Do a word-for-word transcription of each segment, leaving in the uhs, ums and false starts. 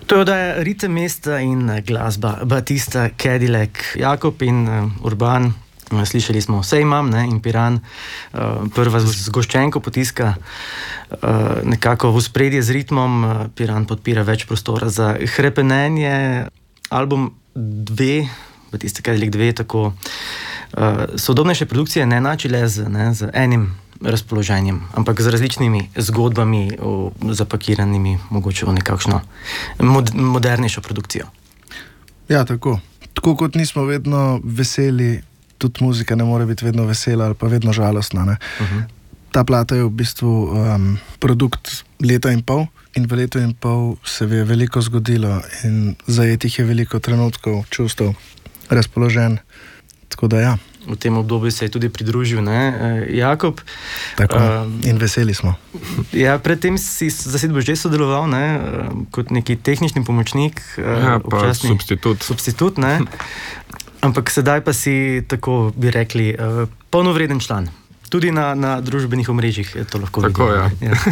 To je oddaja Ritem mesta in glasba Batista, Cadillac, Jakob in uh, Urban. Slišali smo Vse imam, ne, in Piran. Uh, prva zgoščenko potiska uh, nekako v spredje z ritmom. Uh, Piran podpira več prostora za hrepenenje. Album dve, Batista Cadillac dve, tako uh, sodobnejše produkcije ne enači le z, ne, z enim razpoloženjem, ampak z različnimi zgodbami, o, zapakiranimi mogoče v nekakšno mod, modernejšo produkcijo. Ja, tako. Tako kot nismo vedno veseli, tudi muzika ne more biti vedno vesela ali pa vedno žalostna. Ne? Uh-huh. Ta plata je v bistvu um, produkt leta in pol in v letu in pol se je veliko zgodilo in zajetih je veliko trenutkov, čustev, razpoložen. Tako da ja. V tem obdobju se je tudi pridružil, ne, Jakob. Tako, um, in veseli smo. Ja, predtem si zasedbo že sodeloval, ne, kot neki tehnični pomočnik. Ja, pa substitut. Substitut, ne. Ampak sedaj pa si, tako bi rekli, polnovreden član. Tudi na, na družbenih omrežjih je to lahko tako, vidimo. Ja. Ja.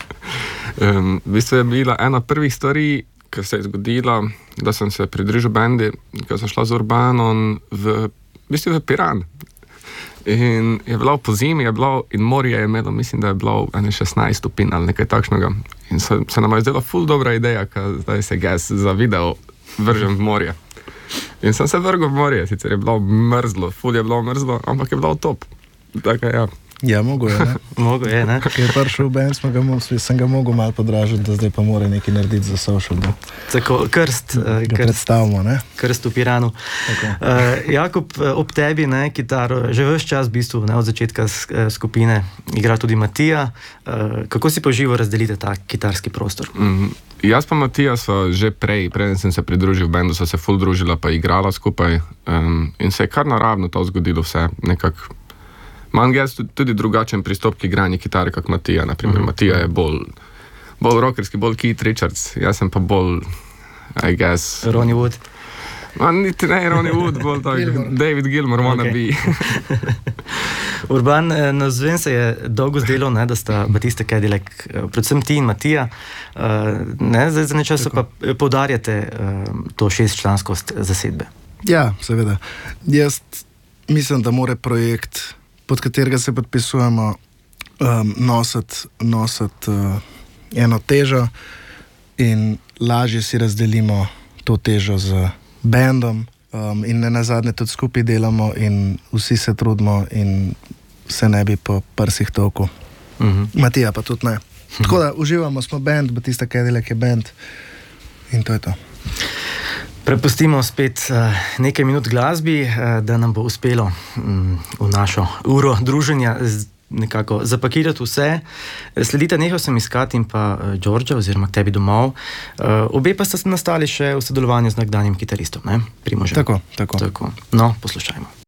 um, v bistvu je bila ena prvih stvari, ki se je zgodila, da sem se pridružil bendi, ko sem šla z Urbanom v v bistvu v Piran. In je bilo po zimi, je bilo in morje je imelo, mislim, da je bilo šestnajst stopinj ali nekaj takšnega. In se, se nam je zdela ful dobra ideja, ker zdaj se gas za video vržem v morje. In sem se vrgel v morje, sicer je bilo mrzlo, ful je bilo mrzlo, ampak je bilo top. Tako ja. Ja, mogo je, ne? Mogo je, ne? Ker je prišel v band, sem ga mogel malo podražiti, da zdaj pa mora nekaj narediti za social. Da. Tako, krst. Uh, krst predstavimo, ne? Krst v Piranu. Uh, Jakob, ob tebi, ne, kitaro, že ves čas v bistvu, ne, od začetka skupine igra tudi Matija. Uh, kako si pa živo razdelite ta kitarski prostor? Mm, jaz pa Matija sva že prej, preden sem se pridružil v bandu, sva se ful družila pa igrala skupaj um, in se je kar naravno to zgodilo vse, nekako. Imam jaz tudi drugačen pristop k igranju kitare, kot Matija. Naprimer, uh-huh. Matija je bolj, bolj rockerski, bolj Keith Richards, jaz sem pa bolj, I guess... Ronnie Wood. Ma, niti ne Ronnie Wood, bolj tak David Gilmour, wanna okay. be. Urban, navzven se je dolgo zdelo, ne, da sta Batista Cadillac, predvsem ti in Matija, ne, zdaj za nečas pa poudarjate to šestčlanskost zasedbe. Ja, seveda. Jaz mislim, da mora projekt, pod katerega se podpisujemo, um, nositi nosit, uh, eno težo in lažje si razdelimo to težo z bandom um, in ne nazadnje tudi skupaj delamo in vsi se trudimo in se ne bi po prsih tolku. Uh-huh. Matija pa tudi ne. Uh-huh. Tako da uživamo, smo band, Batista Cadillac je band in to je to. Prepustimo spet uh, nekaj minut glasbi, uh, da nam bo uspelo um, v našo uro druženja z, nekako zapakirati vse. Sledite Nehal sem iskati in pa uh, Đorđa oziroma K tebi domov. Uh, obe pa sta nastali še v sodelovanju z nekdanjim kitaristom, ne? Primožem. Tako, tako. tako. No, poslušajmo.